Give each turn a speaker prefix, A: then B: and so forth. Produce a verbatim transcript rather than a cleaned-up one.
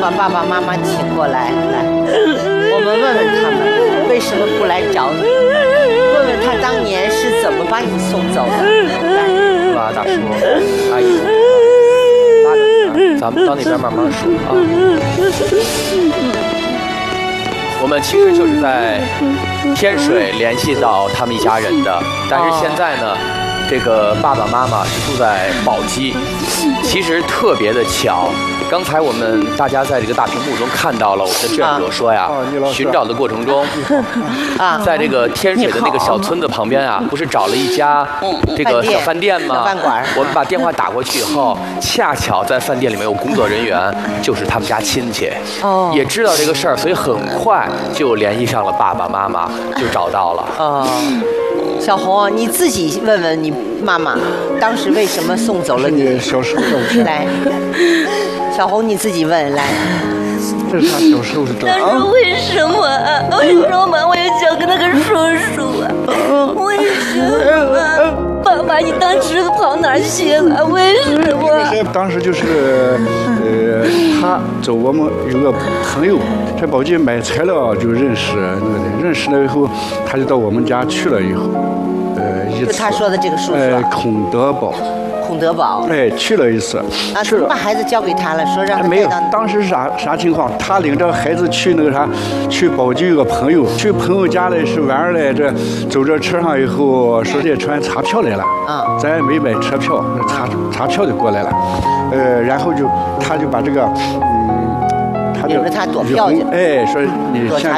A: 把爸爸妈妈请过来，来，我们问问他们为什么不来找你，问问他当年是怎么把你送走的。来，
B: 哇，大叔，阿姨，拉着咱们到那边慢慢说啊。我们其实就是在天水联系到他们一家人的，但是现在呢，这个爸爸妈妈是住在宝鸡，其实特别的巧。刚才我们大家在这个大屏幕中看到了我们的志愿者说呀，寻找的过程中，啊，在这个天水的那个小村子旁边啊，不是找了一家这个小饭店吗？
A: 饭馆。
B: 我们把电话打过去以后，恰巧在饭店里面有工作人员，就是他们家亲戚，哦，也知道这个事儿，所以很快就联系上了爸爸妈妈，就找到了。哦。
A: 小红，你自己问问你妈妈，当时为什么送走了你？
C: 小时候照片。
A: 来，小红你自己问来。
C: 这是他小时候的照片。
D: 当时为什么啊？为什么我也想跟那个叔叔啊？为什么？爸爸，你当时跑哪儿去了？为什么？
C: 当时就是，呃，他走我们有个朋友在宝鸡买材料就认识那个人，认识了以后，他就到我们家去了以后，呃，一次。
A: 就他说的这个叔叔。
C: 呃，孔德宝。
A: 孔德宝。
C: 哎，去了一次。
A: 啊，怎么把孩子交给他了？说让他
C: 没有。当时是啥啥情况？他领着孩子去那个啥，去宝鸡有个朋友，去朋友家来是玩来着，走这车上以后，说这船查票来了。啊。咱没买车票，查查票就过来了。呃，然后就他就把这个，嗯，他就
A: 领着他躲票去。
C: 哎，说你现在。